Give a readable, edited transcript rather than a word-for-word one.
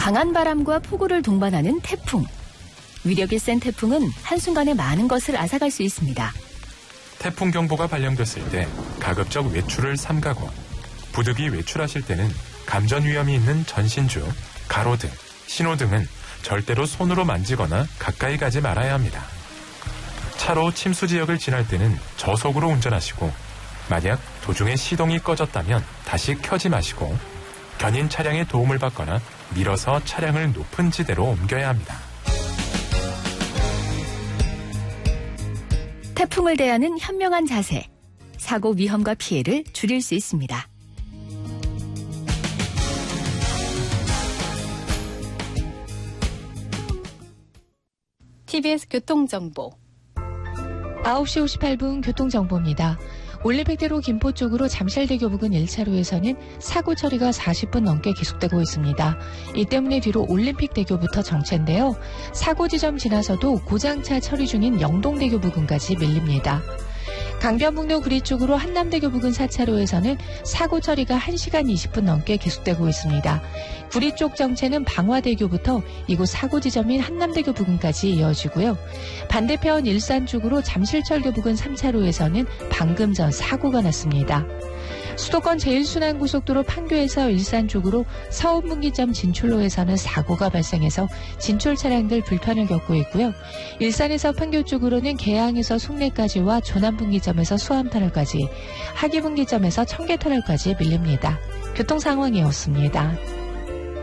강한 바람과 폭우를 동반하는 태풍. 위력이 센 태풍은 한순간에 많은 것을 앗아갈 수 있습니다. 태풍 경보가 발령됐을 때 가급적 외출을 삼가고 부득이 외출하실 때는 감전 위험이 있는 전신주, 가로등, 신호등은 절대로 손으로 만지거나 가까이 가지 말아야 합니다. 차로 침수 지역을 지날 때는 저속으로 운전하시고 만약 도중에 시동이 꺼졌다면 다시 켜지 마시고 견인 차량의 도움을 받거나 밀어서 차량을 높은 지대로 옮겨야 합니다. 태풍을 대하는 현명한 자세, 사고 위험과 피해를 줄일 수 있습니다. TBS 교통정보 9시 58분 교통정보입니다. 올림픽대로 김포 쪽으로 잠실대교 부근 1차로에서는 사고 처리가 40분 넘게 계속되고 있습니다. 이 때문에 뒤로 올림픽대교부터 정체인데요. 사고 지점 지나서도 고장차 처리 중인 영동대교 부근까지 밀립니다. 강변북로 구리 쪽으로 한남대교 부근 4차로에서는 사고 처리가 1시간 20분 넘게 계속되고 있습니다. 구리 쪽 정체는 방화대교부터 이곳 사고 지점인 한남대교 부근까지 이어지고요. 반대편 일산 쪽으로 잠실철교 부근 3차로에서는 방금 전 사고가 났습니다. 수도권 제1순환고속도로 판교에서 일산 쪽으로 서운분기점 진출로에서는 사고가 발생해서 진출 차량들 불편을 겪고 있고요. 일산에서 판교 쪽으로는 계양에서 송내까지와 조남분기점에서 수암터널까지, 하기분기점에서 청계터널까지 밀립니다. 교통 상황이었습니다.